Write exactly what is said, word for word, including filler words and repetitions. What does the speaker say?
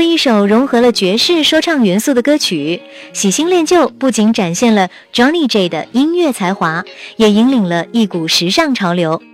为一首融合了爵士说唱元素的歌曲，喜新恋旧不仅展现了 Johnny J 的音乐才华，也引领了一股时尚潮流。